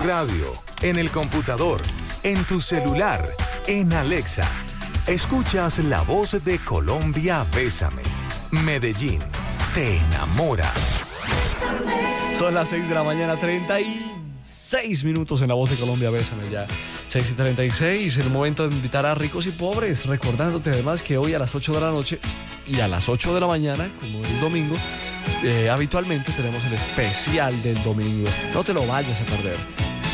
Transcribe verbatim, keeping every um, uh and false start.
radio, en el computador, en tu celular, en Alexa. Escuchas la voz de Colombia, Bésame. Medellín, te enamora. Son las seis de la mañana, treinta y seis minutos en la voz de Colombia, Bésame ya. seis y treinta y seis, en el momento de invitar a ricos y pobres, recordándote además que hoy a las ocho de la noche y a las ocho de la mañana, como es domingo, eh, habitualmente tenemos el especial del domingo. No te lo vayas a perder.